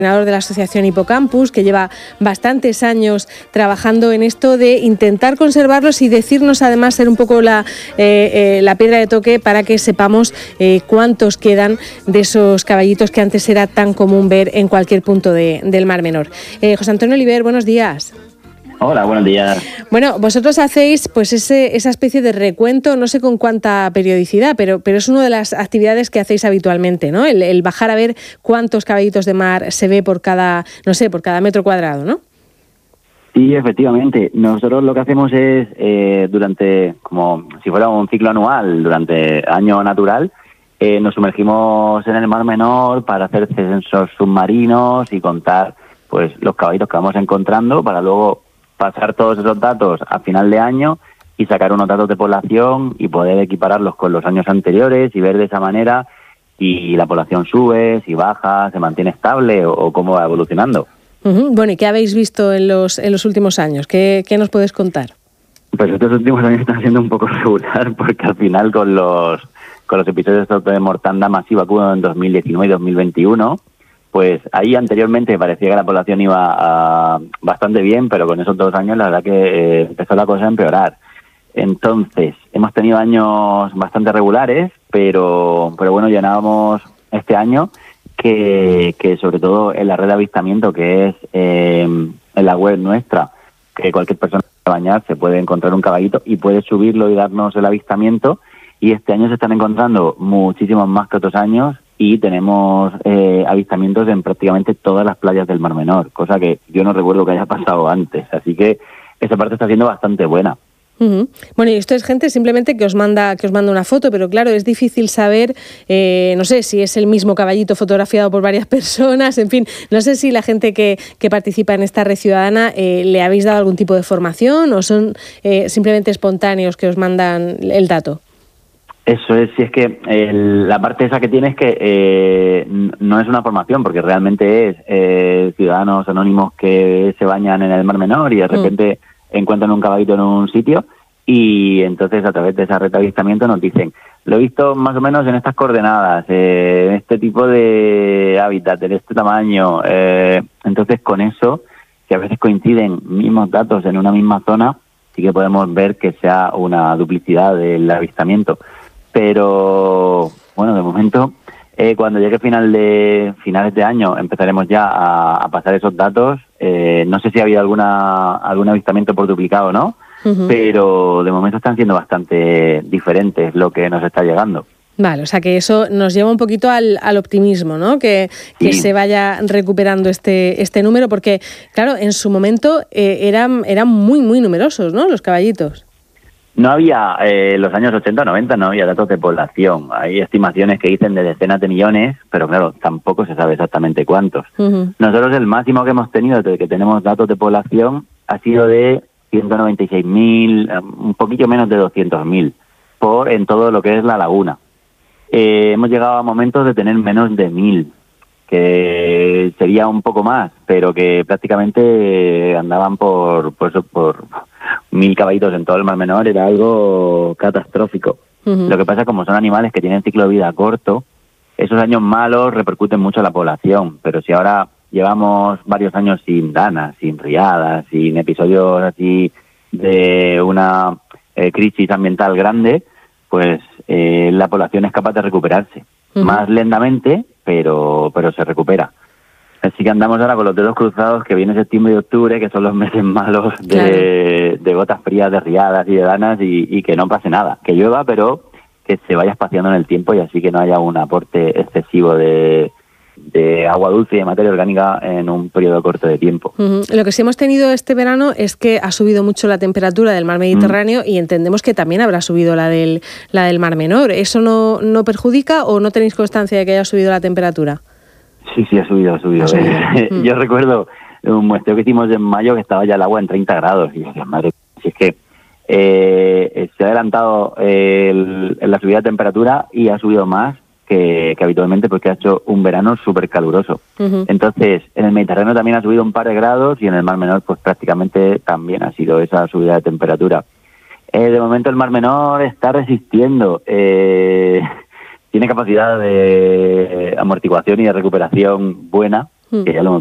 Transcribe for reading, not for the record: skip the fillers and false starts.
Coordinador de la Asociación Hipocampus, que lleva bastantes años trabajando en esto de intentar conservarlos y decirnos además ser un poco la piedra de toque para que sepamos cuántos quedan de esos caballitos que antes era tan común ver en cualquier punto del Mar Menor. José Antonio Oliver, buenos días. Hola, buenos días. Bueno, vosotros hacéis pues esa especie de recuento, no sé con cuánta periodicidad, pero es una de las actividades que hacéis habitualmente, ¿no? El bajar a ver cuántos caballitos de mar se ve por cada metro cuadrado, ¿no? Sí, efectivamente. Nosotros lo que hacemos es, durante, como si fuera un ciclo anual, durante año natural, nos sumergimos en el Mar Menor para hacer censos submarinos y contar pues los caballitos que vamos encontrando para luego pasar todos esos datos a final de año y sacar unos datos de población y poder equipararlos con los años anteriores y ver de esa manera si la población sube, si baja, se mantiene estable o cómo va evolucionando. Uh-huh. Bueno, ¿y qué habéis visto en los últimos años? ¿Qué nos puedes contar? Pues estos últimos años están siendo un poco regular porque al final con los episodios de mortandad masiva que hubo en 2019 y 2021, pues ahí anteriormente parecía que la población iba bastante bien, pero con esos 2 años la verdad que empezó la cosa a empeorar. Entonces, hemos tenido años bastante regulares, pero bueno, llenábamos este año que sobre todo en la red de avistamiento, que es en la web nuestra, que cualquier persona puede bañar, se puede encontrar un caballito y puede subirlo y darnos el avistamiento. Y este año se están encontrando muchísimos más que otros años y tenemos avistamientos en prácticamente todas las playas del Mar Menor, cosa que yo no recuerdo que haya pasado antes. Así que esa parte está siendo bastante buena. Uh-huh. Bueno, y esto es gente simplemente que os manda una foto, pero claro, es difícil saber, no sé si es el mismo caballito fotografiado por varias personas, en fin, no sé si la gente que participa en esta red ciudadana le habéis dado algún tipo de formación o son simplemente espontáneos que os mandan el dato. Eso es, si es que la parte esa que tiene es que no es una formación, porque realmente es ciudadanos anónimos que se bañan en el Mar Menor y de repente encuentran un caballito en un sitio y entonces a través de esa red de avistamiento nos dicen, lo he visto más o menos en estas coordenadas, en este tipo de hábitat, en este tamaño. Entonces con eso, que a veces coinciden mismos datos en una misma zona, sí que podemos ver que sea una duplicidad del avistamiento. Pero bueno, de momento, cuando llegue finales de año empezaremos ya a pasar esos datos. No sé si ha habido algún avistamiento por duplicado, ¿no? Uh-huh. Pero de momento están siendo bastante diferentes lo que nos está llegando. Vale, o sea que eso nos lleva un poquito al optimismo, ¿no? Que sí, se vaya recuperando este número, porque claro, en su momento eran muy, muy numerosos, ¿no? Los caballitos. No había, los años 80 o 90 no había datos de población. Hay estimaciones que dicen de decenas de millones, pero claro, tampoco se sabe exactamente cuántos. Uh-huh. Nosotros el máximo que hemos tenido desde que tenemos datos de población ha sido de 196.000, un poquillo menos de 200.000, en todo lo que es la laguna. Hemos llegado a momentos de tener menos de 1.000, que sería un poco más, pero que prácticamente andaban por 1.000 caballitos en todo el Mar Menor. Era algo catastrófico. Uh-huh. Lo que pasa es que como son animales que tienen ciclo de vida corto, esos años malos repercuten mucho en la población, pero si ahora llevamos varios años sin danas, sin riadas, sin episodios así de una crisis ambiental grande, pues la población es capaz de recuperarse. Uh-huh. Más lentamente, pero se recupera. Así que andamos ahora con los dedos cruzados que viene septiembre y octubre, que son los meses malos de gotas frías, de riadas y de danas, y que no pase nada. Que llueva, pero que se vaya espaciando en el tiempo y así que no haya un aporte excesivo de agua dulce y de materia orgánica en un periodo corto de tiempo. Uh-huh. Lo que sí hemos tenido este verano es que ha subido mucho la temperatura del mar Mediterráneo y entendemos que también habrá subido la del Mar Menor. ¿Eso no perjudica o no tenéis constancia de que haya subido la temperatura? Sí, ha subido. Yo recuerdo un muestreo que hicimos en mayo que estaba ya el agua en 30 grados. Y dije, madre, si es que se ha adelantado la subida de temperatura y ha subido más que habitualmente porque ha hecho un verano súper caluroso. Uh-huh. Entonces, en el Mediterráneo también ha subido un par de grados y en el Mar Menor pues prácticamente también ha sido esa subida de temperatura. De momento el Mar Menor está resistiendo. Tiene capacidad de amortiguación y de recuperación buena, que ya lo hemos